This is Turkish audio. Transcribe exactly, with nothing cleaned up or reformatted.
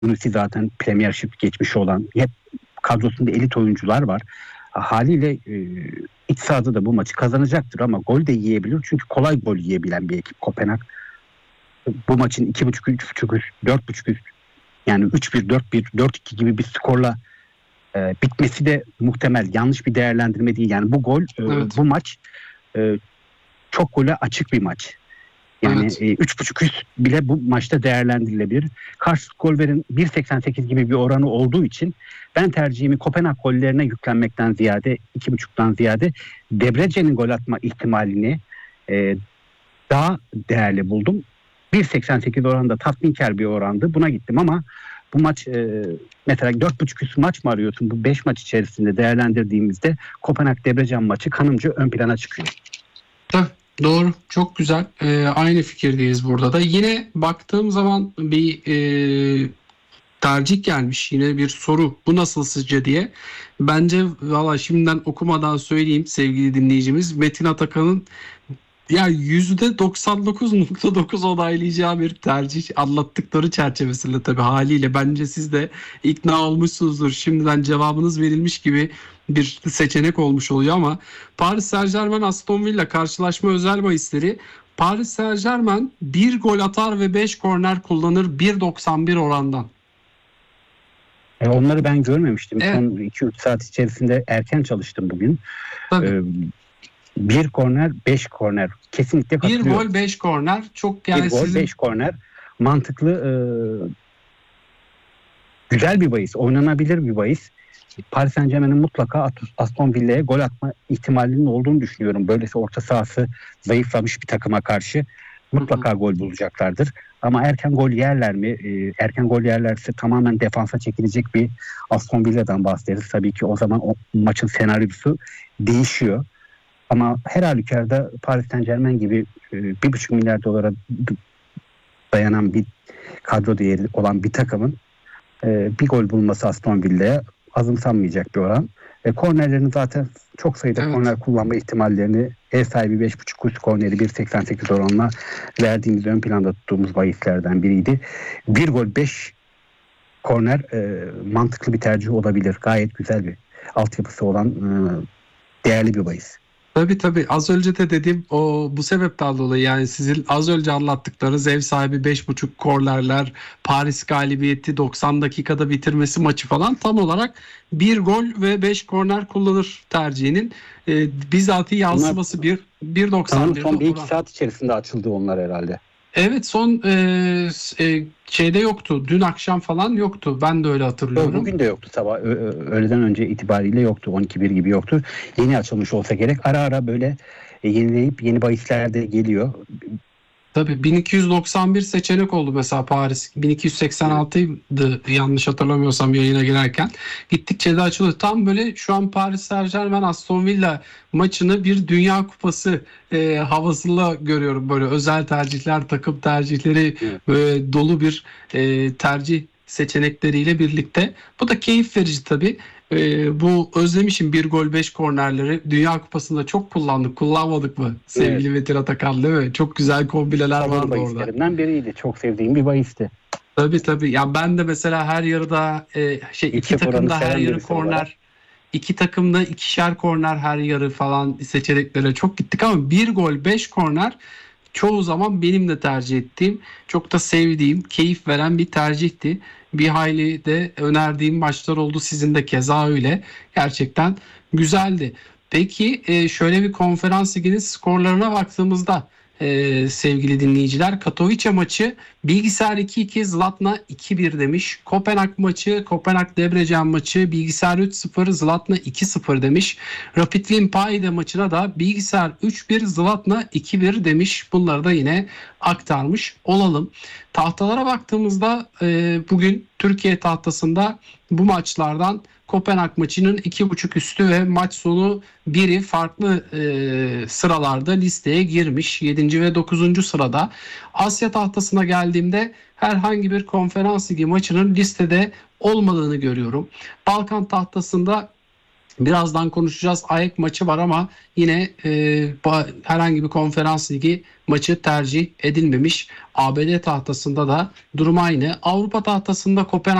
Bonucci zaten Premiership geçmişi olan, hep kadrosunda elit oyuncular var. Haliyle e, iç sahada da bu maçı kazanacaktır ama gol de yiyebilir. Çünkü kolay gol yiyebilen bir ekip Kopenhag. Bu maçın iki buçuk üç buçuk üst, dört buçuk üst, yani üç bir, dört bir, dört iki gibi bir skorla e, bitmesi de muhtemel. Yanlış bir değerlendirme değil. Yani bu gol, e, Evet. bu maç e, çok gole açık bir maç. Yani Evet. e, üç buçuk üst bile bu maçta değerlendirilebilir. Karşılık gol verin bir seksen sekiz gibi bir oranı olduğu için ben tercihimi Kopenhag gollerine yüklenmekten ziyade, iki buçuktan ziyade Debrecen'in gol atma ihtimalini e, daha değerli buldum. bir seksen sekiz oranda tatminkar bir orandı. Buna gittim ama bu maç e, mesela dört buçuk üst maç mı arıyorsun? Bu beş maç içerisinde değerlendirdiğimizde Kopenhag Debrecen maçı kanımca ön plana çıkıyor. Tabii, doğru. Çok güzel. Ee, aynı fikirdeyiz burada da. Yine baktığım zaman bir e, tercih gelmiş. Yine bir soru. Bu nasıl sizce diye. Bence valla şimdiden okumadan söyleyeyim sevgili dinleyicimiz. Metin Atakan'ın ya yüzde doksan dokuz nokta dokuz onaylayacağı bir tercih anlattıkları çerçevesinde tabii haliyle bence siz de ikna olmuşsunuzdur. Şimdiden cevabınız verilmiş gibi bir seçenek olmuş oluyor ama Paris Saint-Germain Aston Villa karşılaşma özel bahisleri. Paris Saint-Germain bir gol atar ve beş korner kullanır bir doksan bir orandan. E, onları ben görmemiştim. Evet. Son iki üç saat içerisinde erken çalıştım bugün. Tabii. E, bir korner, beş korner. Kesinlikle Bir katılıyorum. gol beş korner çok yani bir gol, sizin... beş korner. Mantıklı, e, güzel bir bahis. Oynanabilir bir bahis. Paris Saint-Germain'in mutlaka Aston Villa'ya gol atma ihtimalinin olduğunu düşünüyorum. Böylesi orta sahası zayıflamış bir takıma karşı mutlaka gol bulacaklardır. Ama erken gol yerler mi? E, erken gol yerlerse tamamen defansa çekilecek bir Aston Villa'dan bahsederiz. Tabii ki o zaman o maçın senaryosu değişiyor. Ama her halükarda Paris Saint-Germain gibi e, bir buçuk milyar dolara dayanan bir kadro değeri olan bir takımın e, bir gol bulması Aston Villa'ya azımsanmayacak bir oran. E, kornerlerini zaten çok sayıda Evet. korner kullanma ihtimallerini ev sahibi beş buçuk üst korneri bir seksen sekiz oranla verdiğimiz, ön planda tuttuğumuz bahislerden biriydi. Bir gol beş korner e, mantıklı bir tercih olabilir. Gayet güzel bir altyapısı olan e, değerli bir bahis. Tabii tabii az önce de dediğim o bu sebepten dolayı yani sizin az önce anlattıklarınız ev sahibi beş buçuk kornerler, Paris galibiyeti doksan dakikada bitirmesi maçı falan tam olarak bir gol ve beş korner kullanır tercihinin e, bizatihi yansıması bir bir doksan bir son bir iki oran. saat içerisinde açıldı onlar herhalde. Evet son e, e, şeyde yoktu. Dün akşam falan yoktu. Ben de öyle hatırlıyorum. Bugün de yoktu sabah. Öğleden önce itibariyle yoktu. on iki bir gibi yoktu. Yeni açılmış olsa gerek. Ara ara böyle yenileyip yeni bahisler de geliyor. Tabii bin iki yüz doksan bir seçenek oldu mesela Paris. bin iki yüz seksen altıydı yanlış hatırlamıyorsam yayına girerken. Gittikçe de açılıyor. Tam böyle şu an Paris Saint-Germain Aston Villa maçını bir Dünya Kupası e, havasıyla görüyorum. Böyle özel tercihler, takım tercihleri böyle dolu bir e, tercih seçenekleriyle birlikte. Bu da keyif verici tabii. Ee, bu özlemişim bir gol beş kornerleri. Dünya Kupası'nda çok kullandık. Kullanmadık mı? Sevgili evet. Metin Atakan değil mi? Çok güzel kombineler Favori vardı orada. bahislerimden biriydi. Çok sevdiğim bir bahisti. Tabii tabii. Ya ben de mesela her yarıda e, şey iki, iki takımda her yarı korner. Olarak. İki takımda ikişer korner her yarı falan seçeneklere çok gittik ama bir gol beş korner çoğu zaman benim de tercih ettiğim, çok da sevdiğim, keyif veren bir tercihti. Bir hayli de önerdiğim maçlar oldu. Sizin de keza öyle. Gerçekten güzeldi. Peki şöyle bir konferans liginin skorlarına baktığımızda e, sevgili dinleyiciler, Katowice maçı Bilgisayar iki iki, Zlatna iki bir demiş. Kopenhag maçı, Kopenhag Debrecen maçı Bilgisayar üç sıfır, Zlatna iki sıfır demiş. Rapid Wien Paide maçına da Bilgisayar üç bir, Zlatna iki bir demiş. Bunları da yine aktarmış olalım. Tahtalara baktığımızda e, bugün Türkiye tahtasında bu maçlardan Kopenhag maçının iki buçuk üstü ve maç sonu biri farklı e, sıralarda listeye girmiş. yedinci ve dokuzuncu sırada. Asya tahtasına geldiğimde herhangi bir konferans ligi maçının listede olmadığını görüyorum. Balkan tahtasında Birazdan konuşacağız. AEK maçı var ama yine e, herhangi bir konferans ligi maçı tercih edilmemiş. A B D tahtasında da durum aynı. Avrupa tahtasında Kopenhag